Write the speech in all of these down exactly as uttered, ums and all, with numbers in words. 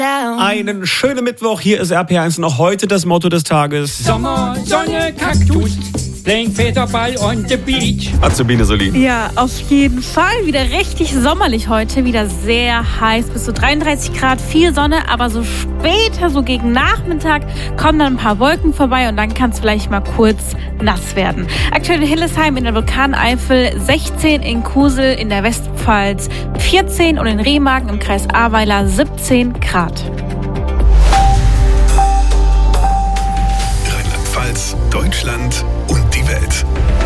Einen schönen Mittwoch, hier ist R P eins noch heute das Motto des Tages. Sommer, Sonne, Kaktus, playing Federball on the beach. Azubine Solin. Ja, auf jeden Fall. Wieder richtig sommerlich heute, wieder sehr heiß, bis zu dreiunddreißig Grad, viel Sonne, aber so später, so gegen Nachmittag, kommen dann ein paar Wolken vorbei und dann kann es vielleicht mal kurz nass werden. Aktuell in Hillesheim in der Vulkaneifel, sechzehn in Kusel in der Westpfalz, vierzehn und in Remagen im Kreis Ahrweiler siebzehn Grad. Rheinland-Pfalz, Deutschland und die Welt.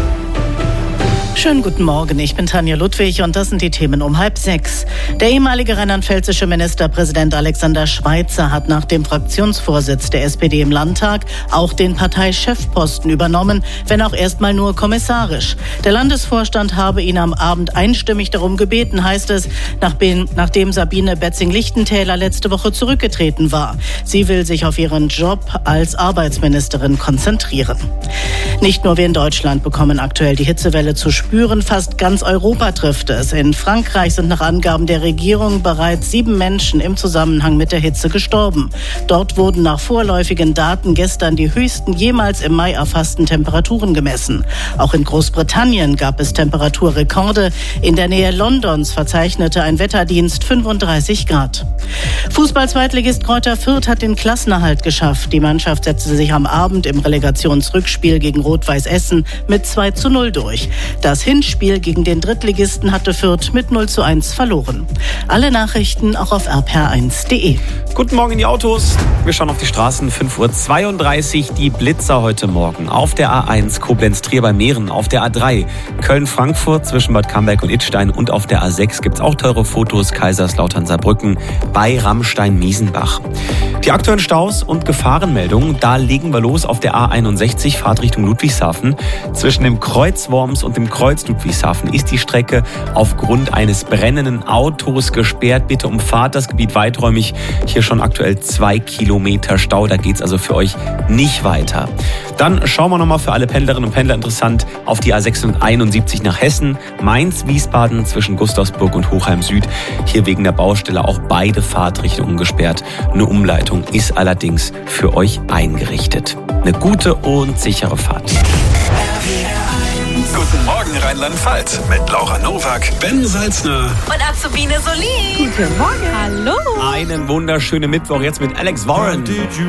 Schönen guten Morgen, ich bin Tanja Ludwig und das sind die Themen um halb sechs. Der ehemalige rheinland-pfälzische Ministerpräsident Alexander Schweitzer hat nach dem Fraktionsvorsitz der S P D im Landtag auch den Parteichefposten übernommen, wenn auch erstmal nur kommissarisch. Der Landesvorstand habe ihn am Abend einstimmig darum gebeten, heißt es, nachdem Sabine Betzing-Lichtentäler letzte Woche zurückgetreten war. Sie will sich auf ihren Job als Arbeitsministerin konzentrieren. Nicht nur wir in Deutschland bekommen aktuell die Hitzewelle zu spüren. Fast ganz Europa trifft es. In Frankreich sind nach Angaben der Regierung bereits sieben Menschen im Zusammenhang mit der Hitze gestorben. Dort wurden nach vorläufigen Daten gestern die höchsten jemals im Mai erfassten Temperaturen gemessen. Auch in Großbritannien gab es Temperaturrekorde. In der Nähe Londons verzeichnete ein Wetterdienst fünfunddreißig Grad. Fußball-Zweitligist Greuther Fürth hat den Klassenerhalt geschafft. Die Mannschaft setzte sich am Abend im Relegationsrückspiel gegen Rot-Weiß Essen mit zwei zu null durch. Das Hinspiel gegen den Drittligisten hatte Fürth mit null zu eins verloren. Alle Nachrichten auch auf r p r eins punkt d e. Guten Morgen in die Autos. Wir schauen auf die Straßen. fünf Uhr zweiunddreißig, die Blitzer heute Morgen. Auf der A eins Koblenz-Trier bei Mähren, auf der A drei Köln-Frankfurt zwischen Bad Camberg und Idstein und auf der A sechs gibt es auch teure Fotos, Kaiserslautern-Saarbrücken bei Rammstein-Miesenbach. Die aktuellen Staus und Gefahrenmeldungen, da legen wir los auf der A einundsechzig, Fahrtrichtung Ludwigshafen. Zwischen dem Kreuz Worms und dem Kreuz Ludwigshafen ist die Strecke aufgrund eines brennenden Autos gesperrt. Bitte umfahrt das Gebiet weiträumig. Hier schon aktuell zwei Kilometer Stau, da geht's also für euch nicht weiter. Dann schauen wir nochmal für alle Pendlerinnen und Pendler interessant auf die A sechshunderteinundsiebzig nach Hessen, Mainz-Wiesbaden zwischen Gustavsburg und Hochheim Süd. Hier wegen der Baustelle auch beide Fahrtrichtungen gesperrt. Eine Umleitung ist allerdings für euch eingerichtet. Eine gute und sichere Fahrt. Guten Morgen Rheinland-Pfalz mit Laura Nowak, Ben Salzner Und Azubine Solin. Guten Morgen. Hallo. Einen wunderschönen Mittwoch jetzt mit Alex Warren.